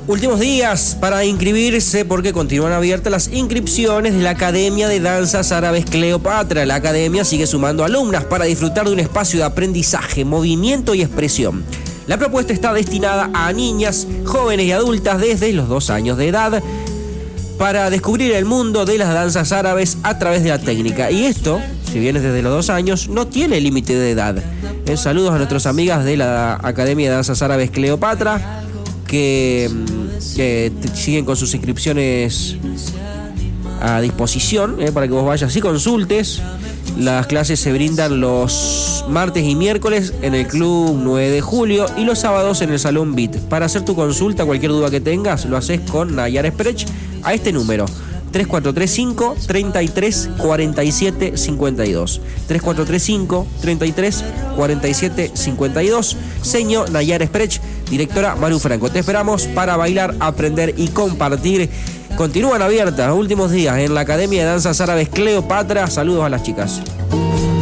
Últimos días para inscribirse porque continúan abiertas las inscripciones de la Academia de Danzas Árabes Cleopatra. La academia sigue sumando alumnas para disfrutar de un espacio de aprendizaje, movimiento y expresión. La propuesta está destinada a niñas, jóvenes y adultas desde los 2 años de edad para descubrir el mundo de las danzas árabes a través de la técnica. Y esto, si bien es desde los 2 años, no tiene límite de edad. Saludos a nuestras amigas de la Academia de Danzas Árabes Cleopatra que siguen con sus inscripciones a disposición para que vos vayas y consultes. Las clases se brindan los martes y miércoles en el Club 9 de Julio y los sábados en el Salón Beat. Para hacer tu consulta, cualquier duda que tengas, lo haces con Nayar Sprech a este número: 3435 33 47 52. 3435 33 47 52. Señor Nayar Sprech, directora Maru Franco. Te esperamos para bailar, aprender y compartir. Continúan abiertas los últimos días en la Academia de Danzas Árabes Cleopatra. Saludos a las chicas.